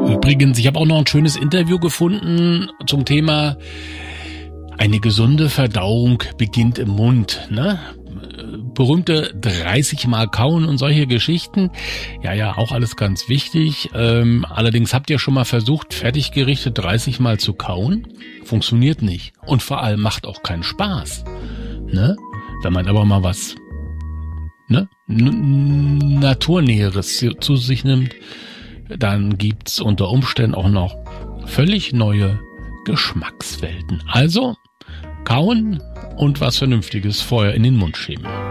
Übrigens, ich habe auch noch ein schönes Interview gefunden zum Thema eine gesunde Verdauung beginnt im Mund, ne? Berühmte 30 Mal kauen und solche Geschichten. Ja, auch alles ganz wichtig. Allerdings habt ihr schon mal versucht, Fertiggerichte 30 Mal zu kauen? Funktioniert nicht. Und vor allem macht auch keinen Spaß. Ne? Wenn man aber mal was Naturnäheres zu sich nimmt, dann gibt's unter Umständen auch noch völlig neue Geschmackswelten. Also kauen und was Vernünftiges vorher in den Mund schieben.